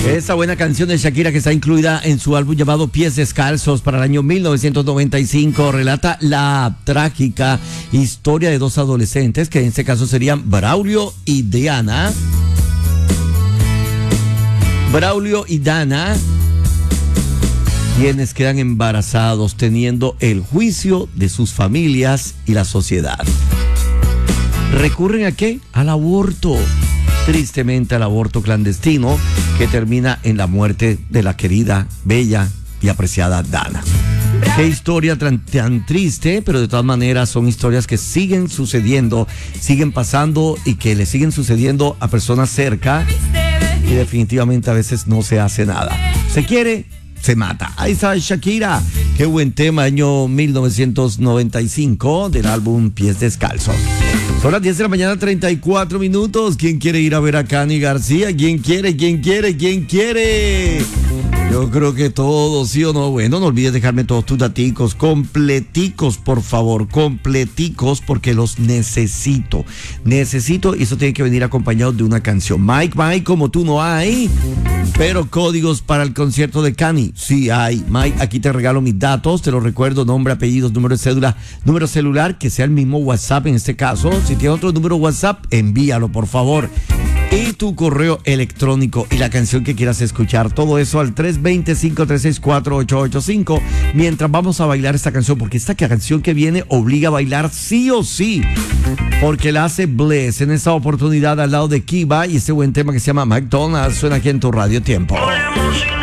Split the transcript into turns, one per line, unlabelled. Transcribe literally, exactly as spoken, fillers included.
Esta buena canción de Shakira, que está incluida en su álbum llamado Pies Descalzos para el año mil novecientos noventa y cinco, relata la trágica historia de dos adolescentes, que en este caso serían Braulio y Diana. Braulio y Dana, quienes quedan embarazados teniendo el juicio de sus familias y la sociedad. ¿Recurren a qué? Al aborto. Tristemente al aborto clandestino, que termina en la muerte de la querida, bella y apreciada Dana. Qué historia tan, tan triste, pero de todas maneras son historias que siguen sucediendo, siguen pasando y que le siguen sucediendo a personas cerca, y definitivamente a veces no se hace nada. Se quiere, se mata. Ahí está Shakira. Qué buen tema, año mil novecientos noventa y cinco, del álbum Pies Descalzos. Son las diez de la mañana, treinta y cuatro minutos. ¿Quién quiere ir a ver a Cani García? ¿Quién quiere? ¿Quién quiere? ¿Quién quiere? Yo creo que todos, ¿sí o no? Bueno, no olvides dejarme todos tus daticos completicos, por favor, completicos, porque los necesito. Necesito, y eso tiene que venir acompañado de una canción. Mike, Mike, como tú no hay, pero códigos para el concierto de Cani, sí hay. Mike, aquí te regalo mis datos, te lo recuerdo: nombre, apellidos, número de cédula, número celular, que sea el mismo WhatsApp en este caso. Si tienes otro número WhatsApp, envíalo, por favor. Y tu correo electrónico y la canción que quieras escuchar. Todo eso al tres dos cero, cinco tres seis, cuatro ocho ocho cinco. Mientras vamos a bailar esta canción, porque esta canción que viene obliga a bailar sí o sí, porque la hace Bless en esta oportunidad al lado de Kiva, y este buen tema que se llama McDonald's suena aquí en tu Radio Tiempo.